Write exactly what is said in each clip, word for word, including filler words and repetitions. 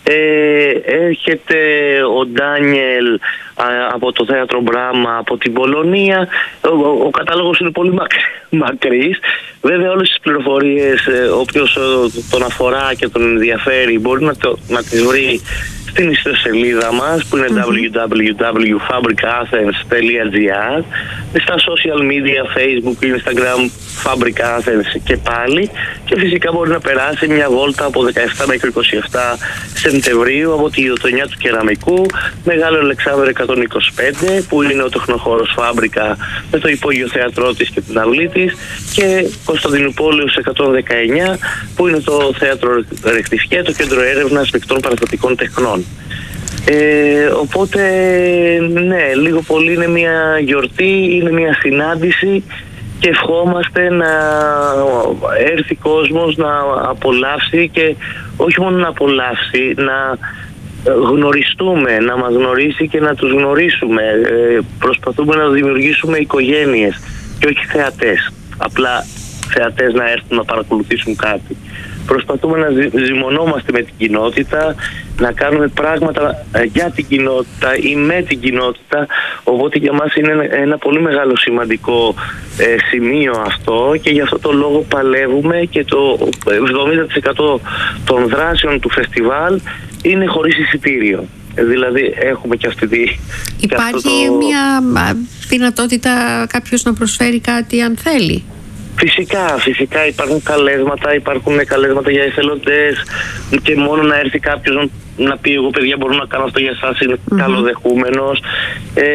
Ε, έρχεται ο Ντάνιελ α, από το θέατρο Μπράμα από την Πολωνία. Ο, ο, ο κατάλογος είναι πολύ μακ, μακρύς. Βέβαια όλες τις πληροφορίες, ε, όποιος ε, τον αφορά και τον ενδιαφέρει μπορεί να, το, να τις βρει στην ιστοσελίδα μας που είναι mm-hmm. double-u double-u double-u τελεία fabric athens τελεία gr, στα social media, Facebook, Instagram, Fabric Athens και πάλι, και φυσικά μπορεί να περάσει μια βόλτα από δεκαεπτά μέχρι είκοσι επτά Σεπτεμβρίου από τη γειτονιά του Κεραμικού, Μεγάλο Αλεξάνδρου εκατόν είκοσι πέντε, που είναι ο τεχνοχώρος Φάμπρικα με το υπόγειο θέατρό της και την αυλή της, και Κωνσταντινούπολεως εκατόν δεκαεννιά, που είναι το θέατρο Ρεκτιφιέ, το κέντρο έρευνας μεικτών παραστατικών τεχνών. Ε, οπότε ναι, λίγο πολύ είναι μια γιορτή, είναι μια συνάντηση και ευχόμαστε να έρθει κόσμος να απολαύσει, και όχι μόνο να απολαύσει, να γνωριστούμε, να μας γνωρίσει και να τους γνωρίσουμε. Ε, προσπαθούμε να δημιουργήσουμε οικογένειες και όχι θεατές, απλά θεατές να έρθουν να παρακολουθήσουν κάτι. Προσπαθούμε να ζυμωνόμαστε με την κοινότητα, να κάνουμε πράγματα για την κοινότητα ή με την κοινότητα, οπότε για μας είναι ένα, ένα πολύ μεγάλο σημαντικό ε, σημείο αυτό, και γι' αυτό το λόγο παλεύουμε, και το εβδομήντα τοις εκατό των δράσεων του φεστιβάλ είναι χωρίς εισιτήριο. Δηλαδή έχουμε και αυτή τη... Υπάρχει αυτό το... μια δυνατότητα κάποιος να προσφέρει κάτι αν θέλει? Φυσικά, φυσικά υπάρχουν καλέσματα, υπάρχουν καλέσματα για εθελοντές, και μόνο να έρθει κάποιος να πει εγώ παιδιά μπορώ να κάνω αυτό για εσάς, είναι mm-hmm. καλοδεχούμενος. Ε,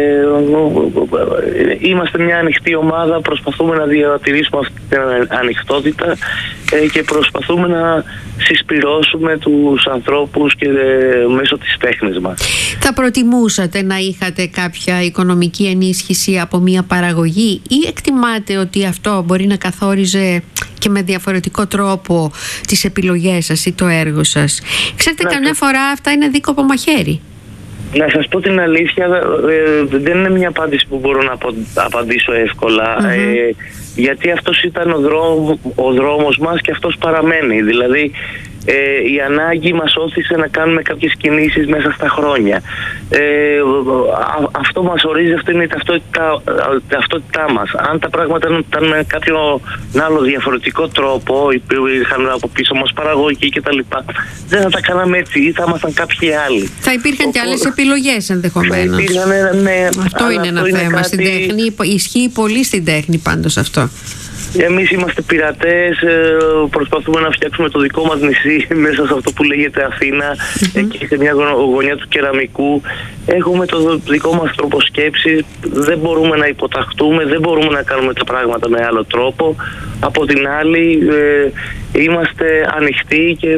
είμαστε μια ανοιχτή ομάδα, προσπαθούμε να διατηρήσουμε αυτή την ανοιχτότητα ε, και προσπαθούμε να συσπυρώσουμε τους ανθρώπους και ε, μέσω της τέχνης μας. Θα προτιμούσατε να είχατε κάποια οικονομική ενίσχυση από μια παραγωγή, ή εκτιμάτε ότι αυτό μπορεί να καθόριζε και με διαφορετικό τρόπο τις επιλογές σας ή το έργο σας? Ξέρετε, να καμιά σας... φορά αυτά είναι δίκοπο μαχαίρι. Να σας πω την αλήθεια, ε, δεν είναι μια απάντηση που μπορώ να απο, απαντήσω εύκολα. Mm-hmm. Ε, γιατί αυτός ήταν ο, δρόμ, ο δρόμος μας και αυτός παραμένει. Δηλαδή ε, η ανάγκη μας όθησε να κάνουμε κάποιες κινήσεις μέσα στα χρόνια. Ε, α, αυτό μας ορίζει, αυτή είναι η ταυτότητά, ταυτότητά μας. Αν τα πράγματα ήταν με κάποιο άλλο διαφορετικό τρόπο, είχαν από πίσω μας παραγωγή κτλ., δεν θα τα κάναμε έτσι, ή θα ήμασταν κάποιοι άλλοι. Θα υπήρχαν Οπότε, και άλλες επιλογές ενδεχομένως. Υπήρχαν, ναι, αυτό είναι ένα αυτό θέμα. Είναι κάτι... Στην τέχνη, ισχύει πολύ στην τέχνη πάντως αυτό. Εμείς είμαστε πειρατές, προσπαθούμε να φτιάξουμε το δικό μας νησί μέσα σε αυτό που λέγεται Αθήνα, mm-hmm. εκεί σε μια γωνιά του Κεραμικού. Έχουμε το δικό μας τρόπο σκέψης, δεν μπορούμε να υποταχτούμε, δεν μπορούμε να κάνουμε τα πράγματα με άλλο τρόπο. Από την άλλη ε, είμαστε ανοιχτοί και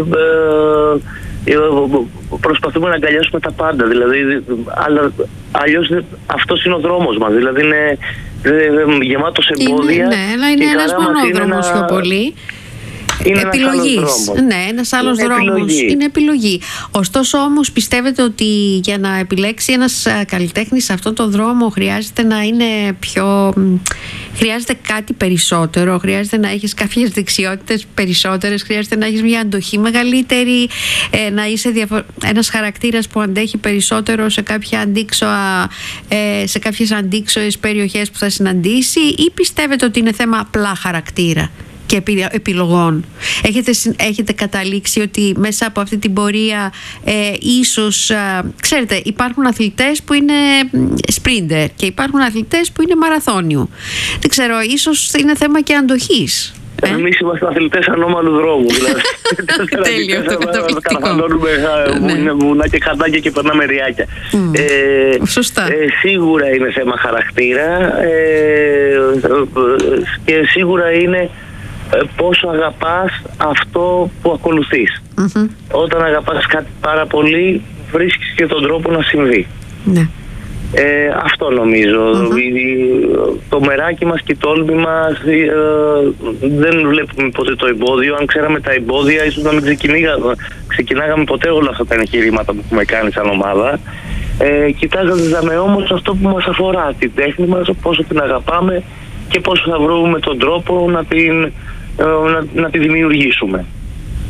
ε, προσπαθούμε να αγκαλιάσουμε τα πάντα, δηλαδή, αλλά αλλιώς αυτός είναι ο δρόμος μας, δηλαδή είναι γεμάτος εμπόδια. Είναι, ναι, αλλά είναι ένας μονόδρομος πιο πολύ. Είναι επιλογής. Ναι, ένας άλλος είναι δρόμος. Επιλογή. Είναι επιλογή. Ωστόσο όμως πιστεύετε ότι για να επιλέξει ένας καλλιτέχνης σε αυτόν τον δρόμο χρειάζεται να είναι πιο... Χρειάζεται κάτι περισσότερο, χρειάζεται να έχεις κάποιες δεξιότητες περισσότερες, χρειάζεται να έχεις μια αντοχή μεγαλύτερη, ε, να είσαι διαφο... ένας χαρακτήρας που αντέχει περισσότερο σε, κάποια αντίξωα, ε, σε κάποιες αντίξωες περιοχές που θα συναντήσει, ή πιστεύετε ότι είναι θέμα απλά χαρακτήρα και επιλογών? Έχετε, έχετε καταλήξει ότι μέσα από αυτή την πορεία ε, ίσως, ε, ξέρετε, υπάρχουν αθλητές που είναι σπρίντερ και υπάρχουν αθλητές που είναι μαραθώνιου. Δεν ξέρω, ίσως είναι θέμα και αντοχής. Ε? Εμείς είμαστε αθλητές ανώμαλου δρόμου. Δηλαδή, τέλειο, αυτό καταπληκτικό. Καταφανώνουμε βουνά και χαντάκια και περνάμε ριάκια. Mm. Ε, Σωστά. Ε, σίγουρα είναι θέμα χαρακτήρα ε, και σίγουρα είναι πόσο αγαπάς αυτό που ακολουθείς. Mm-hmm. Όταν αγαπάς κάτι πάρα πολύ, βρίσκεις και τον τρόπο να συμβεί. Ναι. Ε, αυτό νομίζω. Mm-hmm. Το μεράκι μας και η τόλμη μας ε, δεν βλέπουμε ποτέ το εμπόδιο. Αν ξέραμε τα εμπόδια, ίσως να μην ξεκινάγαμε, ξεκινάγαμε ποτέ όλα αυτά τα εγχειρήματα που έχουμε κάνει σαν ομάδα. Ε, κοιτάζαμε όμως αυτό που μας αφορά, την τέχνη μας, πόσο την αγαπάμε και πώς θα βρούμε τον τρόπο να την, να, να τη δημιουργήσουμε.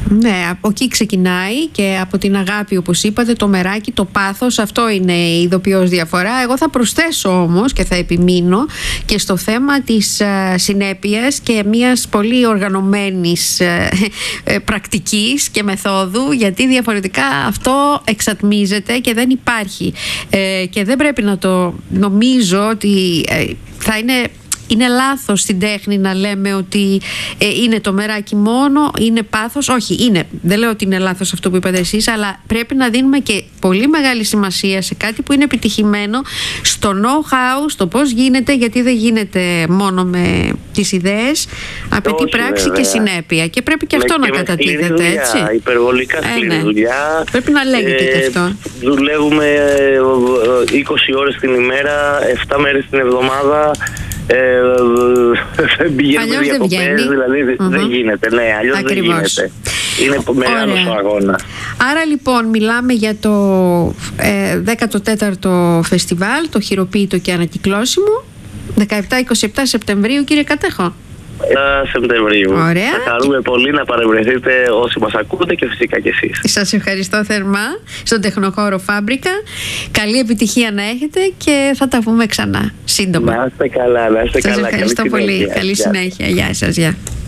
Ναι, από εκεί ξεκινάει και από την αγάπη, όπως είπατε, το μεράκι, το πάθος, αυτό είναι η ειδοποιώς διαφορά. Εγώ θα προσθέσω όμως και θα επιμείνω και στο θέμα της uh, συνέπειας και μιας πολύ οργανωμένης uh, πρακτικής και μεθόδου, γιατί διαφορετικά αυτό εξατμίζεται και δεν υπάρχει uh, και δεν πρέπει να το νομίζω ότι uh, θα είναι... Είναι λάθος στην τέχνη να λέμε ότι ε, είναι το μεράκι μόνο, είναι πάθος. Όχι, είναι. Δεν λέω ότι είναι λάθος αυτό που είπατε εσείς, αλλά πρέπει να δίνουμε και πολύ μεγάλη σημασία σε κάτι που είναι επιτυχημένο, στο know-how, στο πώς γίνεται, γιατί δεν γίνεται μόνο με τις ιδέες. Απαιτεί Όχι, πράξη βέβαια. Και συνέπεια. Και πρέπει και αυτό με, να και κατατίθεται, δουλειά, έτσι. Υπερβολικά σκληρή ε, ναι. δουλειά. Πρέπει να λέγεται ε, και αυτό. Δουλεύουμε είκοσι ώρες την ημέρα, επτά μέρες την εβδομάδα. Ε, πηγαίνουμε διακοπές, δηλαδή mm-hmm. δεν γίνεται, ναι, αλλιώς Ακριβώς. δεν γίνεται. Είναι μεγάλος ο αγώνας. Άρα λοιπόν μιλάμε για το ε, δέκατο τέταρτο φεστιβάλ, το χειροποίητο και ανακυκλώσιμο, δεκαεπτά είκοσι επτά Σεπτεμβρίου, κύριε Κατέχο. Σεπτεμβρίου. Ωραία. Θα χαρούμε πολύ να παρευρεθείτε όσοι μας ακούτε και φυσικά και εσείς. Σας ευχαριστώ θερμά στον τεχνοχώρο Φάμπρικα. Καλή επιτυχία να έχετε και θα τα πούμε ξανά σύντομα. Να είστε καλά, να είστε Σας καλά. ευχαριστώ Καλή πολύ. συνέχεια. Καλή συνέχεια. Γεια σας. Γεια.